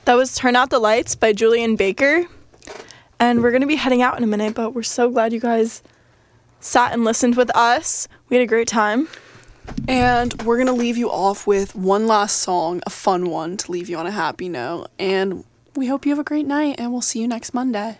That was Turn Out the Lights by Julian Baker. And we're going to be heading out in a minute, but we're so glad you guys sat and listened with us. We had a great time. And we're going to leave you off with one last song, a fun one to leave you on a happy note. And we hope you have a great night, and we'll see you next Monday.